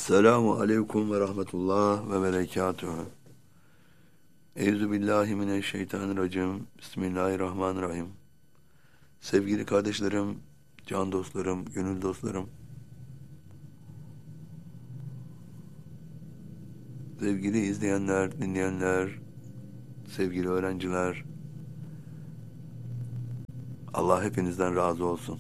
Esselamu aleyküm ve rahmetullah ve berekatuhu. Euzubillahimineşşeytanirracim. Bismillahirrahmanirrahim. Sevgili kardeşlerim, can dostlarım, gönül dostlarım, sevgili izleyenler, dinleyenler, sevgili öğrenciler, Allah hepinizden razı olsun.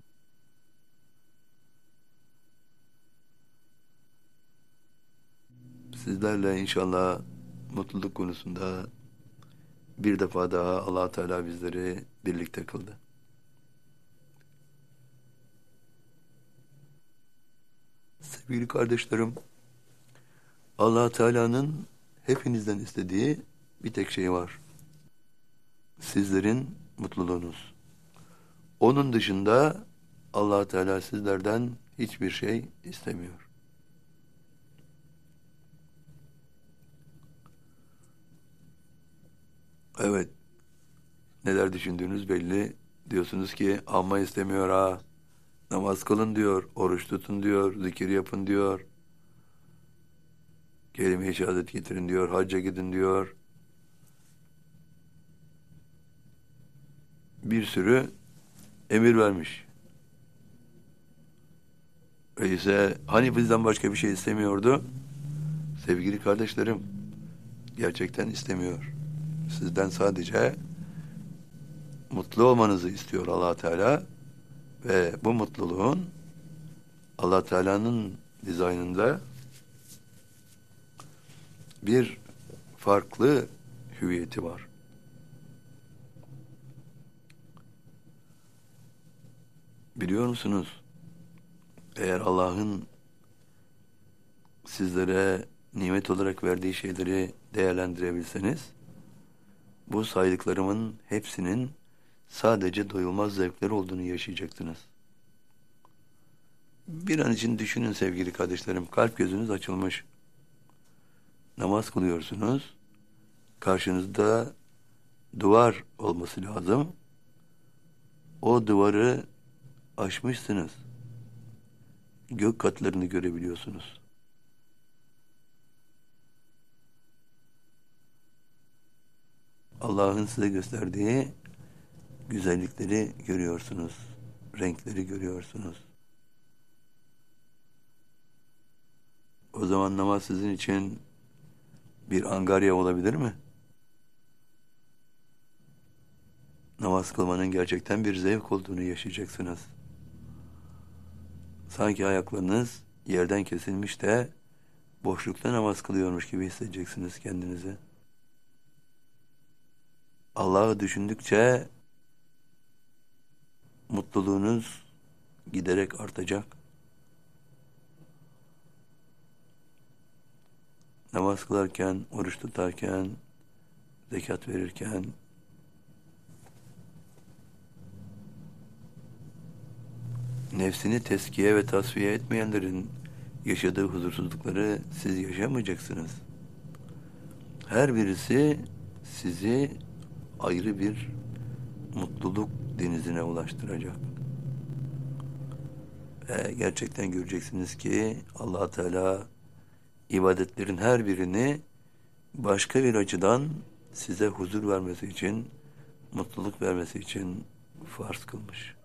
Sizlerle inşallah mutluluk konusunda bir defa daha Allah Teala bizleri birlikte kıldı. Sevgili kardeşlerim, Allah Teala'nın hepinizden istediği bir tek şey var. Sizlerin mutluluğunuz. Onun dışında Allah Teala sizlerden hiçbir şey istemiyor. Evet, neler düşündüğünüz belli. Diyorsunuz ki amma istemiyor ha. Namaz kılın diyor, oruç tutun diyor, zikir yapın diyor. Kelime-i şehadet getirin diyor, hacca gidin diyor. Bir sürü emir vermiş. Öyleyse hani bizden başka bir şey istemiyordu? Sevgili kardeşlerim, gerçekten istemiyor. Sizden sadece mutlu olmanızı istiyor Allah Teala ve bu mutluluğun Allah Teala'nın dizaynında bir farklı hüviyeti var. Biliyor musunuz? Eğer Allah'ın sizlere nimet olarak verdiği şeyleri değerlendirebilseniz, bu saydıklarımın hepsinin sadece doyulmaz zevkler olduğunu yaşayacaksınız. Bir an için düşünün sevgili kardeşlerim, kalp gözünüz açılmış. Namaz kılıyorsunuz, karşınızda duvar olması lazım. O duvarı aşmışsınız. Gök katlarını görebiliyorsunuz. Allah'ın size gösterdiği güzellikleri görüyorsunuz. Renkleri görüyorsunuz. O zaman namaz sizin için bir angarya olabilir mi? Namaz kılmanın gerçekten bir zevk olduğunu yaşayacaksınız. Sanki ayaklarınız yerden kesilmiş de boşlukta namaz kılıyormuş gibi hissedeceksiniz kendinizi. Allah'ı düşündükçe mutluluğunuz giderek artacak. Namaz kılarken, oruç tutarken, zekat verirken, nefsini teskiye ve tasfiye etmeyenlerin yaşadığı huzursuzlukları siz yaşamayacaksınız. Her birisi sizi ayrı bir mutluluk denizine ulaştıracak. Gerçekten göreceksiniz ki Allah Teala ibadetlerin her birini başka bir açıdan size huzur vermesi için, mutluluk vermesi için farz kılmış.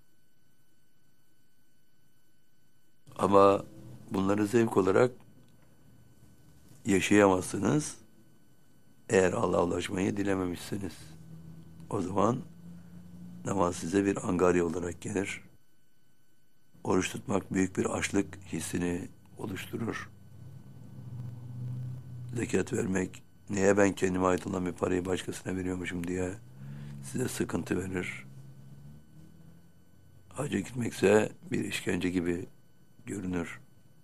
Ama bunları zevk olarak yaşayamazsınız eğer Allah'a ulaşmayı dilememişsiniz. O zaman namaz size bir angarya olarak gelir. Oruç tutmak büyük bir açlık hissini oluşturur. Zekat vermek, niye ben kendime ait olan bir parayı başkasına veriyormuşum diye size sıkıntı verir. Hacca gitmekse bir işkence gibi görünür.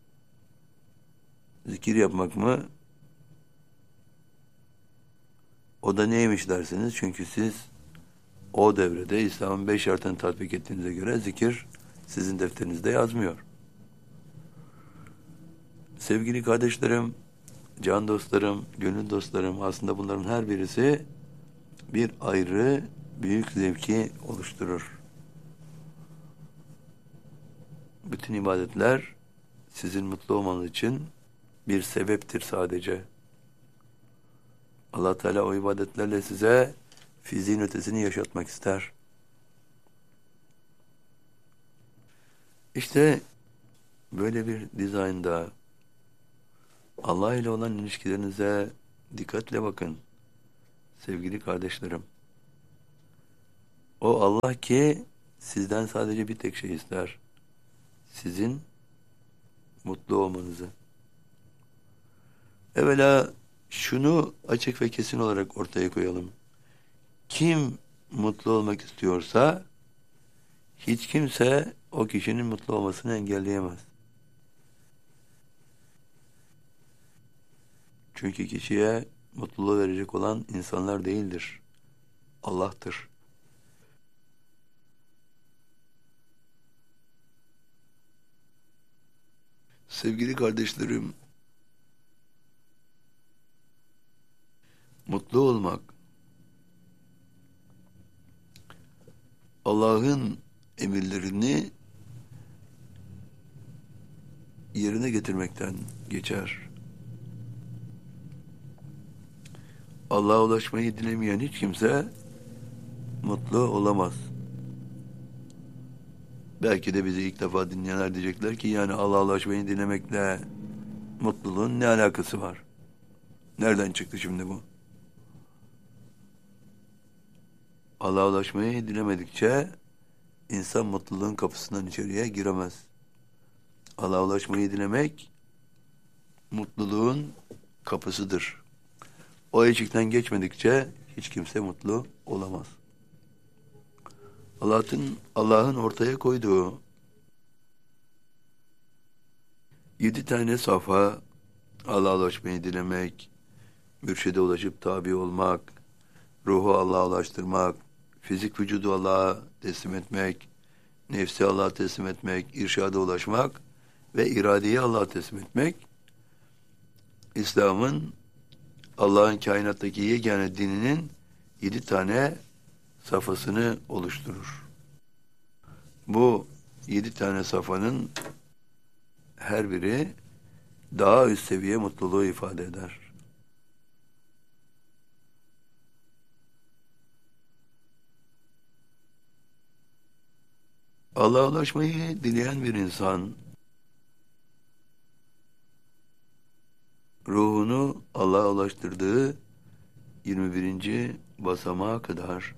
Zikir yapmak mı? O da neymiş dersiniz? Çünkü siz o devrede İslam'ın 5 şartını tatbik ettiğinize göre zikir sizin defterinizde yazmıyor. Sevgili kardeşlerim, can dostlarım, gönül dostlarım, aslında bunların her birisi bir ayrı büyük zevki oluşturur. Bütün ibadetler sizin mutlu olmanız için bir sebeptir sadece. Allah Teala o ibadetlerle size fiziğin ötesini yaşatmak ister. İşte böyle bir dizaynda Allah ile olan ilişkilerinize dikkatle bakın sevgili kardeşlerim. O Allah ki sizden sadece bir tek şey ister. Sizin mutlu olmanızı. Evvela şunu açık ve kesin olarak ortaya koyalım. Kim mutlu olmak istiyorsa hiç kimse o kişinin mutlu olmasını engelleyemez. Çünkü kişiye mutluluğu verecek olan insanlar değildir. Allah'tır. Sevgili kardeşlerim, mutlu olmak, Allah'ın emirlerini yerine getirmekten geçer. Allah'a ulaşmayı dilemeyen hiç kimse mutlu olamaz. Belki de bizi ilk defa dinleyenler diyecekler ki yani Allah'a ulaşmayı dilemekle mutluluğun ne alakası var? Nereden çıktı şimdi bu? Allah'a ulaşmayı dilemedikçe insan mutluluğun kapısından içeriye giremez. Allah'a ulaşmayı dilemek mutluluğun kapısıdır. O eşikten geçmedikçe hiç kimse mutlu olamaz. Allah'ın ortaya koyduğu 7 tane safa, Allah'a ulaşmayı dilemek, mürşide ulaşıp tabi olmak, ruhu Allah'a ulaştırmak, fizik vücudu Allah'a teslim etmek, nefsi Allah'a teslim etmek, irşada ulaşmak ve iradeyi Allah'a teslim etmek, İslam'ın Allah'ın kainattaki yegane dininin 7 tane safhasını oluşturur. Bu 7 tane safhanın her biri daha üst seviye mutluluğu ifade eder. Allah'a ulaşmayı dileyen bir insan, ruhunu Allah'a ulaştırdığı 21. basamağa kadar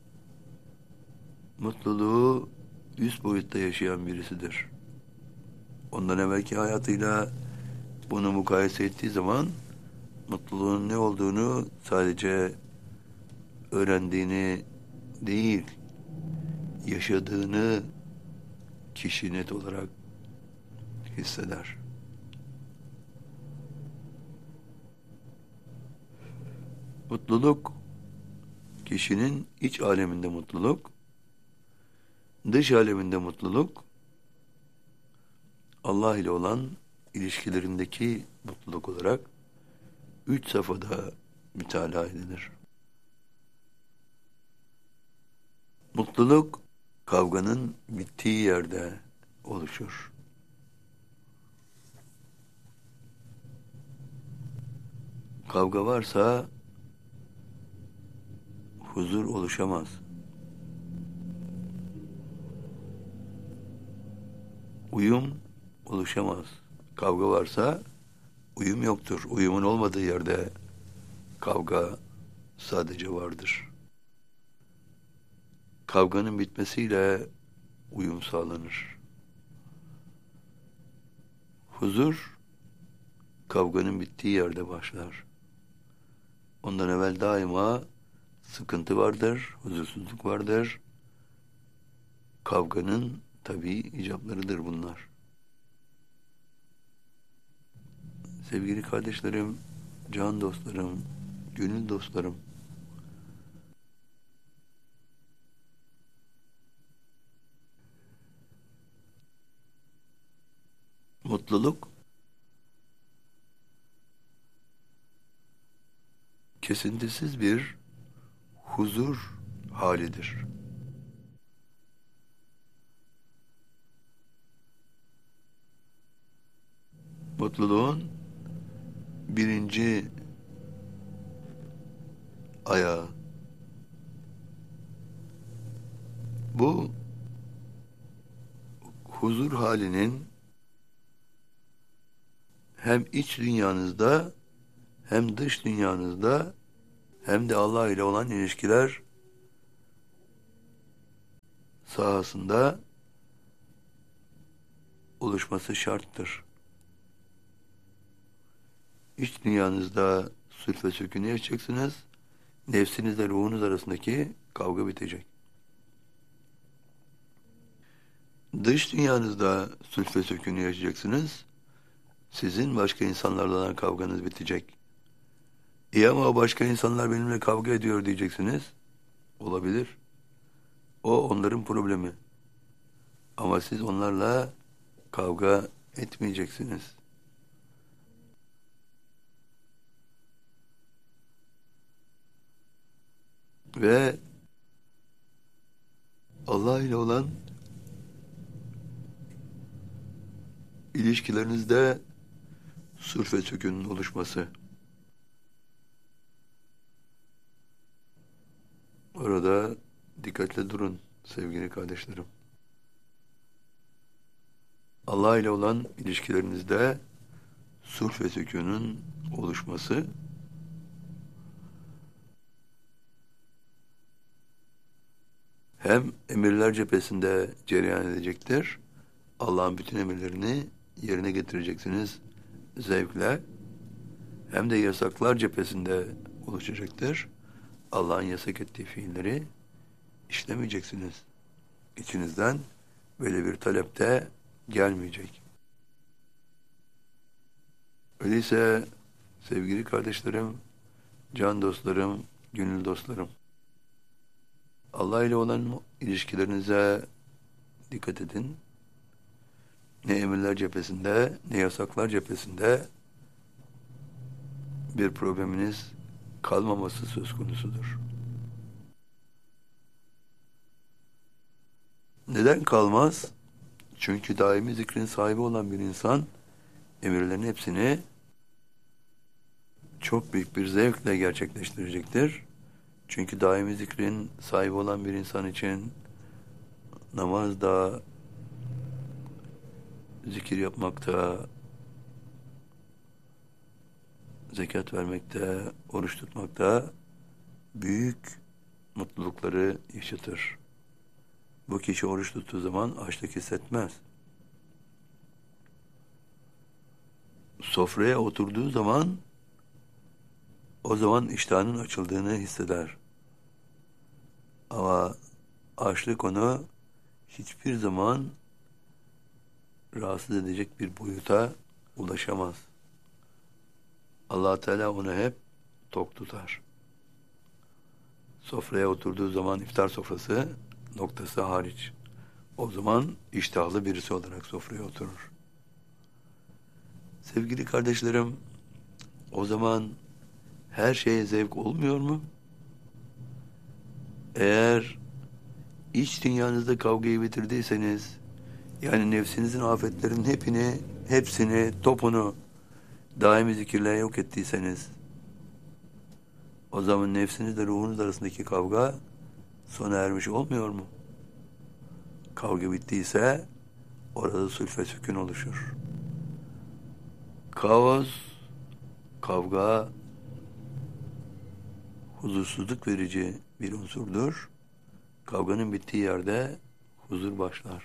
mutluluğu üst boyutta yaşayan birisidir. Ondan evvelki hayatıyla bunu mukayese ettiği zaman mutluluğun ne olduğunu sadece öğrendiğini değil, yaşadığını kişi net olarak hisseder. Mutluluk, kişinin iç aleminde mutluluk, dış aleminde mutluluk, Allah ile olan ilişkilerindeki mutluluk olarak 3 safhada mütalaa edilir. Mutluluk, kavganın bittiği yerde oluşur. Kavga varsa huzur oluşamaz. Uyum oluşamaz. Kavga varsa uyum yoktur. Uyumun olmadığı yerde kavga sadece vardır. Kavganın bitmesiyle uyum sağlanır. Huzur, kavganın bittiği yerde başlar. Ondan evvel daima sıkıntı vardır, huzursuzluk vardır. Kavganın tabii icaplarıdır bunlar. Sevgili kardeşlerim, can dostlarım, gönül dostlarım, mutluluk kesintisiz bir huzur halidir. Mutluluğun birinci ayağı. Bu huzur halinin hem iç dünyanızda hem dış dünyanızda hem de Allah ile olan ilişkiler sahasında oluşması şarttır. İç dünyanızda sülf ve sükûnü yaşayacaksınız. Nefsinizle ruhunuz arasındaki kavga bitecek. Dış dünyanızda sülf ve sükûnü yaşayacaksınız. Sizin başka insanlarla olan kavganız bitecek. İyi ama o başka insanlar benimle kavga ediyor diyeceksiniz. Olabilir. O onların problemi. Ama siz onlarla kavga etmeyeceksiniz. Ve Allah ile olan ilişkilerinizde sülf ve sükûnün oluşması. Orada dikkatle durun sevgili kardeşlerim. Allah ile olan ilişkilerinizde sülf ve sükûnun oluşması hem emirler cephesinde cereyan edecektir. Allah'ın bütün emirlerini yerine getireceksiniz zevkle. Hem de yasaklar cephesinde oluşacaktır. Allah'ın yasak ettiği fiilleri işlemeyeceksiniz. İçinizden böyle bir talep de gelmeyecek. Öyleyse sevgili kardeşlerim, can dostlarım, gönül dostlarım, Allah ile olan ilişkilerinize dikkat edin. Ne emirler cephesinde, ne yasaklar cephesinde bir probleminiz kalmaması söz konusudur. Neden kalmaz? Çünkü daimi zikrin sahibi olan bir insan emirlerin hepsini çok büyük bir zevkle gerçekleştirecektir. Çünkü daimi zikrin sahibi olan bir insan için namazda, zikir yapmakta, zekat vermekte, oruç tutmakta büyük mutlulukları yaşatır. Bu kişi oruç tuttuğu zaman açlık hissetmez. Sofraya oturduğu zaman o zaman iştahının açıldığını hisseder. Ama açlık onu hiçbir zaman rahatsız edecek bir boyuta ulaşamaz. Allah Teala onu hep tok tutar. Sofraya oturduğu zaman iftar sofrası noktası hariç. O zaman iştahlı birisi olarak sofraya oturur. Sevgili kardeşlerim, o zaman her şeye zevk olmuyor mu? Eğer iç dünyanızda kavgayı bitirdiyseniz, yani nefsinizin afetlerinin hepsini, topunu daimi zikirle yok ettiyseniz, o zaman nefsinizle ruhunuz arasındaki kavga sona ermiş olmuyor mu? Kavga bittiyse orada sülf ve sükûn oluşur. Kaos, kavga, huzursuzluk verici bir unsurdur. Kavganın bittiği yerde huzur başlar.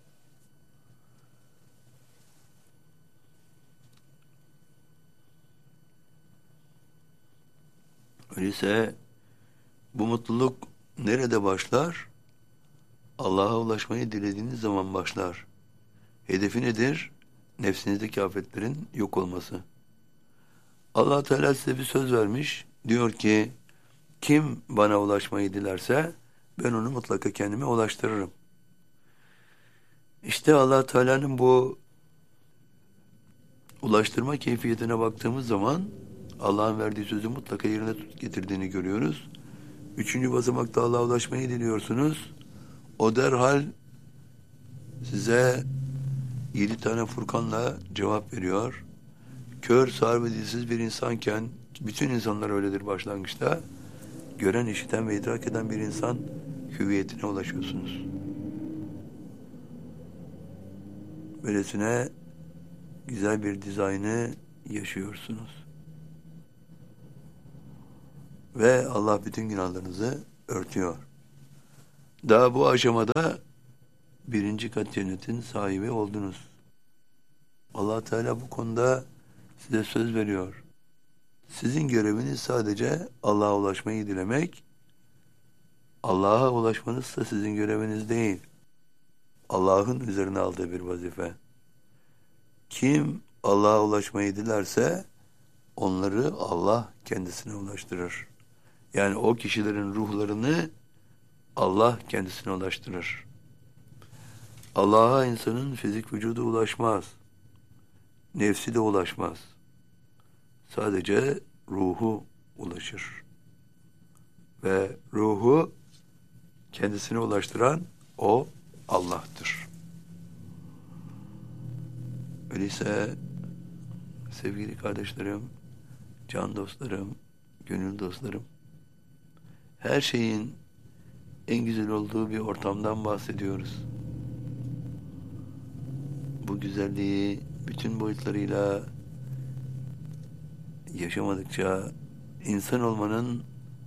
Öyleyse bu mutluluk nerede başlar? Allah'a ulaşmayı dilediğiniz zaman başlar. Hedefi nedir? Nefsinizdeki afetlerin yok olması. Allah Teala size bir söz vermiş. Diyor ki, kim bana ulaşmayı dilerse ben onu mutlaka kendime ulaştırırım. İşte Allah Teala'nın bu ulaştırma keyfiyetine baktığımız zaman Allah'ın verdiği sözü mutlaka yerine getirdiğini görüyoruz. 3. basamakta Allah'a ulaşmayı diliyorsunuz. O derhal size 7 tane Furkan'la cevap veriyor. kör, sağır ve dilsiz bir insanken, bütün insanlar öyledir başlangıçta, gören, işiten ve idrak eden bir insan hüviyetine ulaşıyorsunuz. Böylesine güzel bir dizaynı yaşıyorsunuz. Ve Allah bütün günahlarınızı örtüyor. Daha bu aşamada birinci kat cennetin sahibi oldunuz. Allah Teala bu konuda size söz veriyor. Sizin göreviniz sadece Allah'a ulaşmayı dilemek. Allah'a ulaşmanız da sizin göreviniz değil. Allah'ın üzerine aldığı bir vazife. Kim Allah'a ulaşmayı dilerse onları Allah kendisine ulaştırır. Yani o kişilerin ruhlarını Allah kendisine ulaştırır. Allah'a insanın fizik vücudu ulaşmaz. Nefsi de ulaşmaz. Sadece ruhu ulaşır. Ve ruhu kendisine ulaştıran o Allah'tır. Öyleyse sevgili kardeşlerim, can dostlarım, gönül dostlarım, her şeyin en güzel olduğu bir ortamdan bahsediyoruz. Bu güzelliği bütün boyutlarıyla yaşamadıkça insan olmanın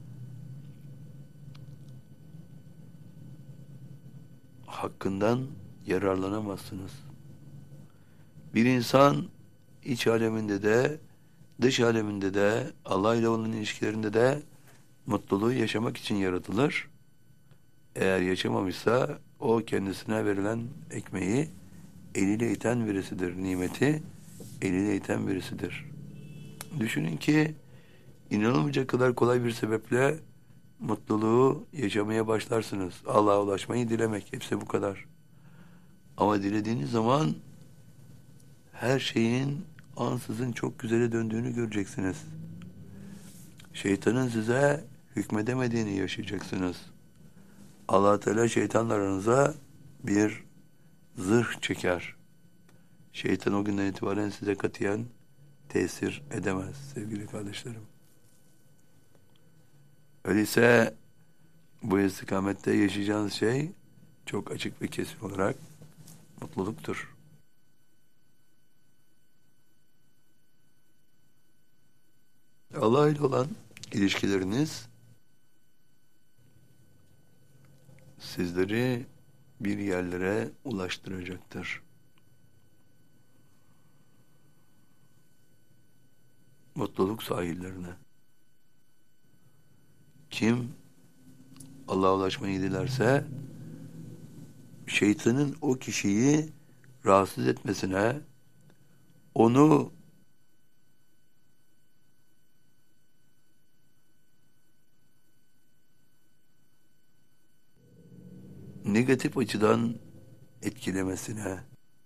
hakkından yararlanamazsınız. Bir insan iç aleminde de, dış aleminde de, Allah ile olan ilişkilerinde de mutluluğu yaşamak için yaratılır. Eğer yaşamamışsa o kendisine verilen ekmeği eliyle iten birisidir. Nimeti eliyle iten birisidir. Düşünün ki inanılmayacak kadar kolay bir sebeple mutluluğu yaşamaya başlarsınız. Allah'a ulaşmayı dilemek. Hepsi bu kadar. Ama dilediğiniz zaman her şeyin ansızın çok güzele döndüğünü göreceksiniz. Şeytanın size hükmedemediğini yaşayacaksınız. Allah Teala şeytanla aranıza bir zırh çeker. Şeytan o günden itibaren size katiyen tesir edemez sevgili kardeşlerim. Öyleyse bu istikamette yaşayacağınız şey çok açık ve kesin olarak mutluluktur. Allah ile olan ilişkileriniz sizleri bir yerlere ulaştıracaktır. Mutluluk sahillerine. Kim Allah'a ulaşmayı dilerse şeytanın o kişiyi rahatsız etmesine, onu negatif açıdan etkilemesine,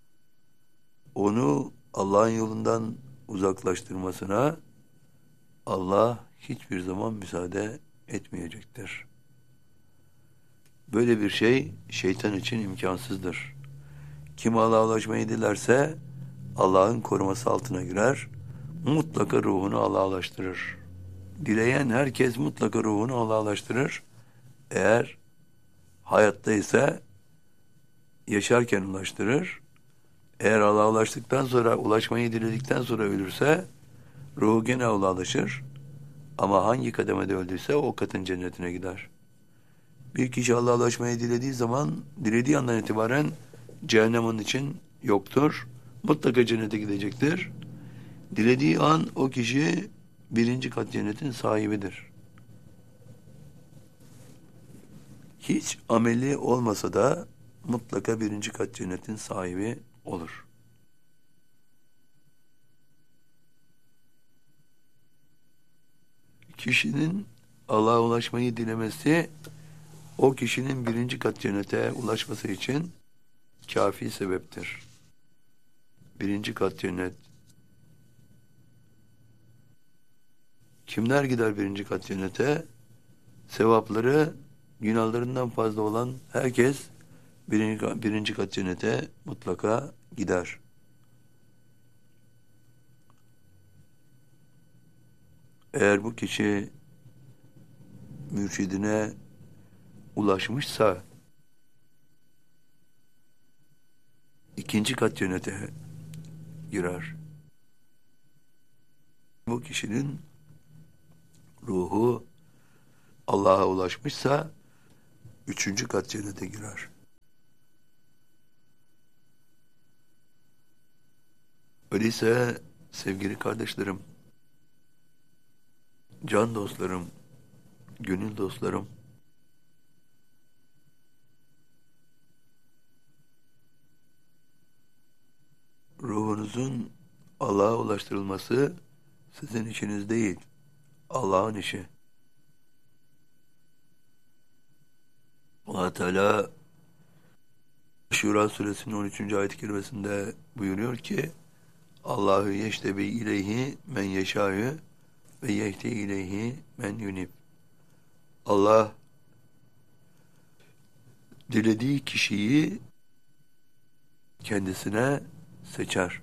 onu Allah'ın yolundan uzaklaştırmasına Allah hiçbir zaman müsaade etmeyecektir. Böyle bir şey şeytan için imkansızdır. Kim Allah'a ulaşmayı dilerse Allah'ın koruması altına girer, mutlaka ruhunu Allah'a ulaştırır. Dileyen herkes mutlaka ruhunu Allah'a ulaştırır. Eğer hayatta ise yaşarken ulaştırır. Eğer Allah'a ulaştıktan sonra, ulaşmayı diledikten sonra ölürse ruhu gene Allah'a ulaşır. Ama hangi kademede öldüyse o katın cennetine gider. Bir kişi Allah'a ulaşmayı dilediği zaman, dilediği andan itibaren cehennem onun için yoktur. Mutlaka cennete gidecektir. Dilediği an o kişi birinci kat cennetin sahibidir. Hiç ameli olmasa da mutlaka birinci kat cennetin sahibi olur. Kişinin Allah'a ulaşmayı dilemesi, o kişinin birinci kat cennete ulaşması için kafi sebeptir. Birinci kat cennet. Kimler gider birinci kat cennete? Sevapları günahlarından fazla olan herkes birinci kat cennete mutlaka gider. Eğer bu kişi mürşidine ulaşmışsa ikinci kat cennete girer. Bu kişinin ruhu Allah'a ulaşmışsa üçüncü kat cennete girer. Öyleyse sevgili kardeşlerim, can dostlarım, gönül dostlarım, ruhunuzun Allah'a ulaştırılması sizin işiniz değil, Allah'ın işi. Allah Teala Şura suresinin 13. ayet-i kerimesinde buyuruyor ki Allahu yeştebi ileyhi men yeşâ'ü ve yehdi ileyhi men yunib. Allah dilediği kişiyi kendisine seçer.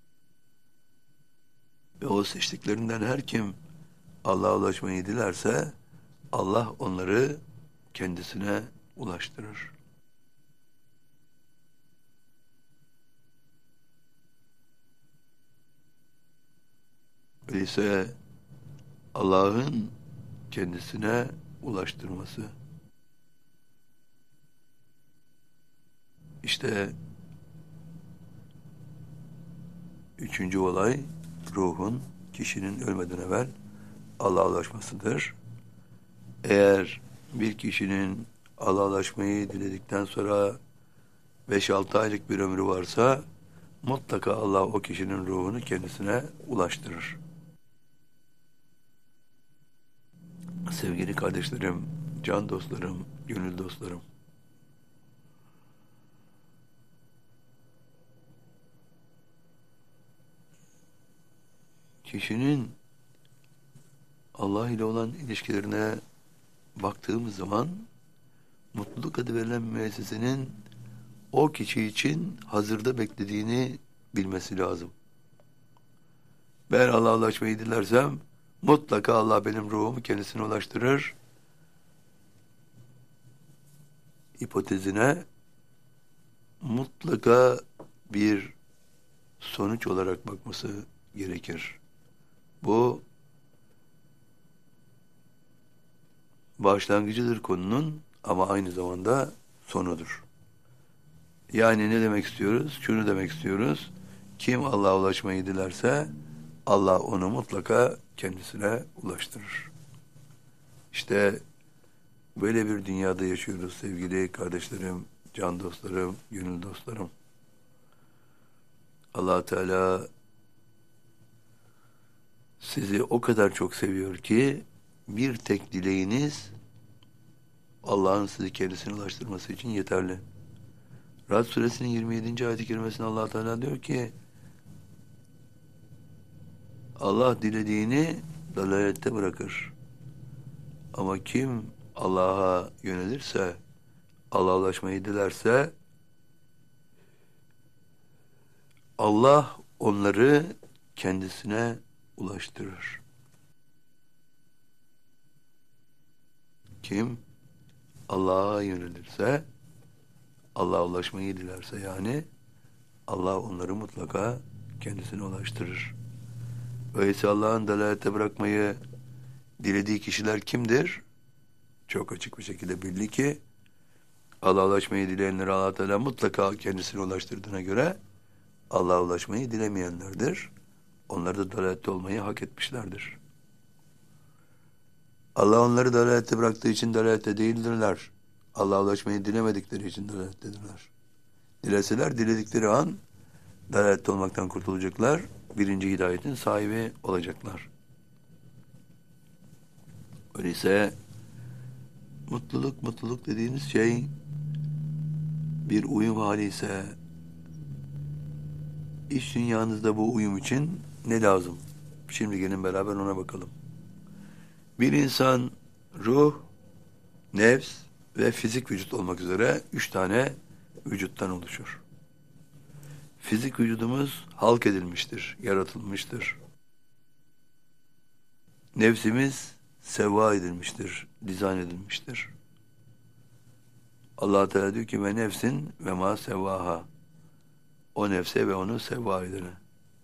Ve o seçtiklerinden her kim Allah'a ulaşmayı dilerse Allah onları kendisine ulaştırır. Öyleyse Allah'ın kendisine ulaştırması. İşte üçüncü olay ruhun kişinin ölmeden evvel Allah'a ulaşmasıdır. Eğer bir kişinin Allah'a ulaşmayı diledikten sonra 5-6 aylık bir ömrü varsa mutlaka Allah o kişinin ruhunu kendisine ulaştırır. Sevgili kardeşlerim, can dostlarım, gönül dostlarım. Kişinin Allah ile olan ilişkilerine baktığımız zaman mutluluk adı verilen müessesenin o kişi için hazırda beklediğini bilmesi lazım. Ben Allah'a ulaşmayı dilersem mutlaka Allah benim ruhumu kendisine ulaştırır. Hipotezine mutlaka bir sonuç olarak bakması gerekir. Bu başlangıcıdır konunun ama aynı zamanda sonudur. Yani ne demek istiyoruz? Şunu demek istiyoruz. Kim Allah'a ulaşmayı dilerse Allah onu mutlaka kendisine ulaştırır. İşte böyle bir dünyada yaşıyoruz sevgili kardeşlerim, can dostlarım, gönül dostlarım. Allah Teala sizi o kadar çok seviyor ki bir tek dileğiniz Allah'ın sizi kendisine ulaştırması için yeterli. Rad suresinin 27. ayet-i kerimesinde Allah Teala diyor ki Allah dilediğini dalalette bırakır. Ama kim Allah'a yönelirse, Allah'a ulaşmayı dilerse Allah onları kendisine ulaştırır. Kim Allah'a yönelirse, Allah'a ulaşmayı dilerse yani Allah onları mutlaka kendisine ulaştırır. Öyleyse Allah'ın dalalette bırakmayı dilediği kişiler kimdir? Çok açık bir şekilde belli ki Allah'a ulaşmayı dileyenleri Allah Teala mutlaka kendisine ulaştırdığına göre Allah'a ulaşmayı dilemeyenlerdir. Onlar da dalalette olmayı hak etmişlerdir. Allah onları dalalette bıraktığı için dalalette değildirler. Allah'a ulaşmayı dilemedikleri için dalalettedirler. Dileseler diledikleri an dalalette olmaktan kurtulacaklar. Birinci hidayetin sahibi olacaklar. Öyleyse mutluluk dediğimiz şey bir uyum hali ise iş dünyanızda bu uyum için ne lazım? Şimdi gelin beraber ona bakalım. Bir insan ruh, nefs ve fizik vücut olmak üzere 3 tane vücuttan oluşur. Fizik vücudumuz halk edilmiştir, yaratılmıştır. Nefsimiz sevva edilmiştir, dizayn edilmiştir. Allah Teala diyor ki ve nefsin ve ma sevvaha. O nefse ve onu sevva edene.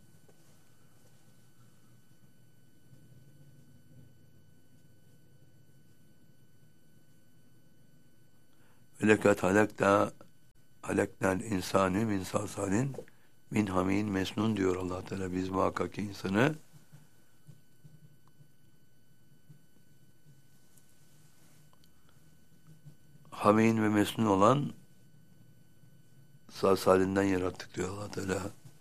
Ve lekad halaknal insani min salsalin min hamin mesnun diyor Allah Teala. Biz muhakkak ki insanı hamin ve mesnun olan salsalinden yarattık diyor Allah Teala.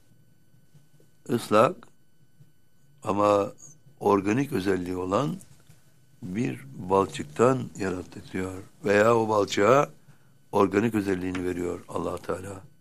Islak ama organik özelliği olan bir balçıktan yarattık diyor. Veya o balçığa organik özelliğini veriyor Allah Teala.